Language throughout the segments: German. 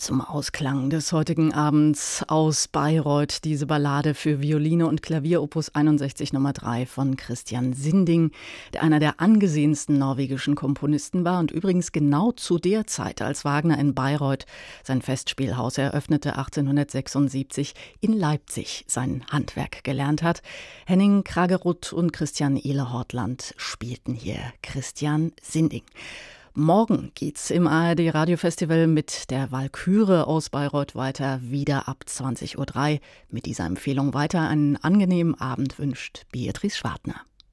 Zum Ausklang des heutigen Abends aus Bayreuth diese Ballade für Violine und Klavier Opus 61 Nummer 3 von Christian Sinding, der einer der angesehensten norwegischen Komponisten war und übrigens genau zu der Zeit, als Wagner in Bayreuth sein Festspielhaus eröffnete, 1876 in Leipzig sein Handwerk gelernt hat. Henning Kragerud und Christian Ehle-Hortland spielten hier Christian Sinding. Morgen geht's im ARD Radiofestival mit der Walküre aus Bayreuth weiter, wieder ab 20:03 Uhr. Mit dieser Empfehlung weiter einen angenehmen Abend wünscht Beatrice Schwartner.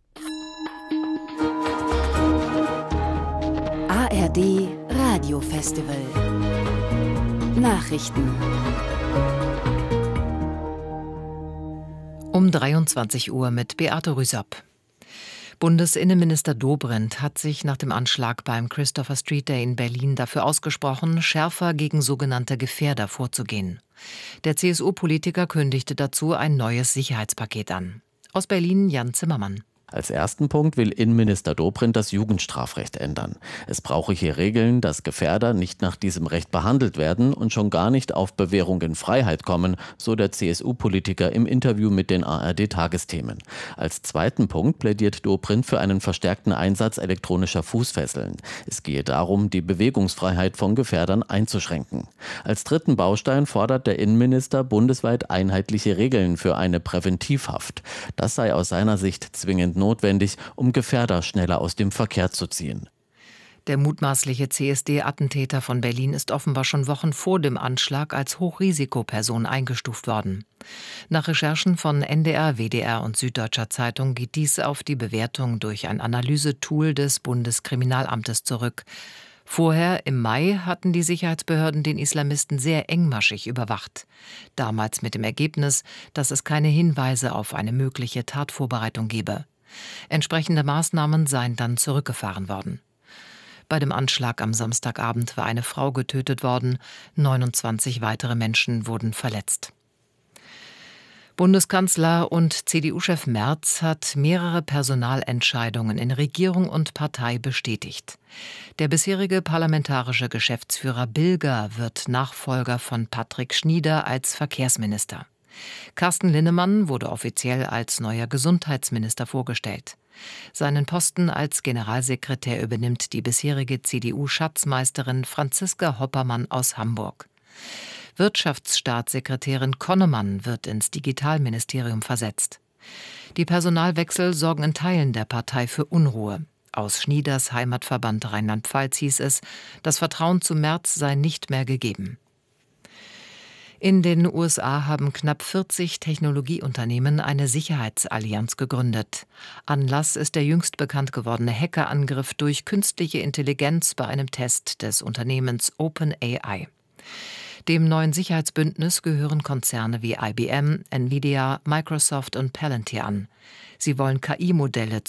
ARD Radiofestival Nachrichten um 23 Uhr mit Beate Rüsop. Bundesinnenminister Dobrindt hat sich nach dem Anschlag beim Christopher Street Day in Berlin dafür ausgesprochen, schärfer gegen sogenannte Gefährder vorzugehen. Der CSU-Politiker kündigte dazu ein neues Sicherheitspaket an. Aus Berlin Jan Zimmermann. Als ersten Punkt will Innenminister Dobrindt das Jugendstrafrecht ändern. Es brauche hier Regeln, dass Gefährder nicht nach diesem Recht behandelt werden und schon gar nicht auf Bewährung in Freiheit kommen, so der CSU-Politiker im Interview mit den ARD-Tagesthemen. Als zweiten Punkt plädiert Dobrindt für einen verstärkten Einsatz elektronischer Fußfesseln. Es gehe darum, die Bewegungsfreiheit von Gefährdern einzuschränken. Als dritten Baustein fordert der Innenminister bundesweit einheitliche Regeln für eine Präventivhaft. Das sei aus seiner Sicht zwingend notwendig, um Gefährder schneller aus dem Verkehr zu ziehen. Der mutmaßliche CSD-Attentäter von Berlin ist offenbar schon Wochen vor dem Anschlag als Hochrisikoperson eingestuft worden. Nach Recherchen von NDR, WDR und Süddeutscher Zeitung geht dies auf die Bewertung durch ein Analysetool des Bundeskriminalamtes zurück. Vorher, im Mai, hatten die Sicherheitsbehörden den Islamisten sehr engmaschig überwacht. Damals mit dem Ergebnis, dass es keine Hinweise auf eine mögliche Tatvorbereitung gebe. Entsprechende Maßnahmen seien dann zurückgefahren worden. Bei dem Anschlag am Samstagabend war eine Frau getötet worden, 29 weitere Menschen wurden verletzt. Bundeskanzler und CDU-Chef Merz hat mehrere Personalentscheidungen in Regierung und Partei bestätigt. Der bisherige parlamentarische Geschäftsführer Bilger wird Nachfolger von Patrick Schnieder als Verkehrsminister. Carsten Linnemann wurde offiziell als neuer Gesundheitsminister vorgestellt. Seinen Posten als Generalsekretär übernimmt die bisherige CDU-Schatzmeisterin Franziska Hoppermann aus Hamburg. Wirtschaftsstaatssekretärin Konnemann wird ins Digitalministerium versetzt. Die Personalwechsel sorgen in Teilen der Partei für Unruhe. Aus Schnieders Heimatverband Rheinland-Pfalz hieß es, das Vertrauen zu Merz sei nicht mehr gegeben. In den USA haben knapp 40 Technologieunternehmen eine Sicherheitsallianz gegründet. Anlass ist der jüngst bekannt gewordene Hackerangriff durch künstliche Intelligenz bei einem Test des Unternehmens OpenAI. Dem neuen Sicherheitsbündnis gehören Konzerne wie IBM, Nvidia, Microsoft und Palantir an. Sie wollen KI-Modelle